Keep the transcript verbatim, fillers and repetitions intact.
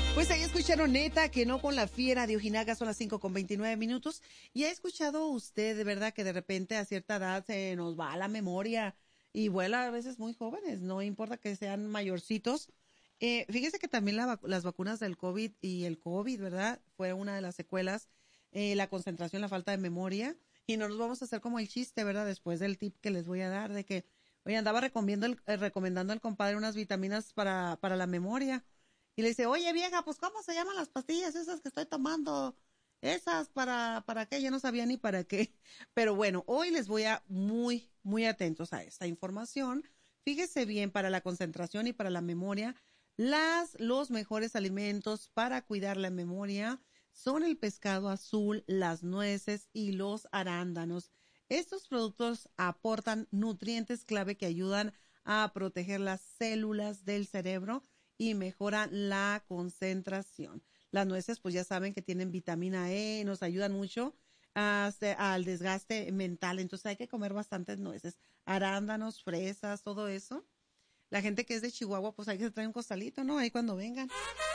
Pues ahí escucharon Neta, que no con la fiera de Ojinaga, son las cinco con veintinueve minutos. Y ha escuchado usted, de verdad, que de repente a cierta edad se nos va la memoria y vuela a veces muy jóvenes, no importa que sean mayorcitos. Eh, fíjese que también la vac- las vacunas del COVID y el COVID, ¿verdad? Fue una de las secuelas, eh, la concentración, la falta de memoria. Y no nos vamos a hacer como el chiste, ¿verdad? Después del tip que les voy a dar de que, oye, andaba recomendando el, eh, recomendando al compadre unas vitaminas para, para la memoria. Y le dice, oye vieja, pues ¿cómo se llaman las pastillas esas que estoy tomando? Esas para, para qué, ya no sabía ni para qué. Pero bueno, hoy les voy a muy, muy atentos a esta información. Fíjese bien, para la concentración y para la memoria, las, los mejores alimentos para cuidar la memoria son el pescado azul, las nueces y los arándanos. Estos productos aportan nutrientes clave que ayudan a proteger las células del cerebro y mejoran la concentración. Las nueces, pues ya saben que tienen vitamina E, nos ayudan mucho a, al desgaste mental, entonces hay que comer bastantes nueces, arándanos, fresas, todo eso. La gente que es de Chihuahua, pues hay que traer un costalito, ¿no? Ahí cuando vengan.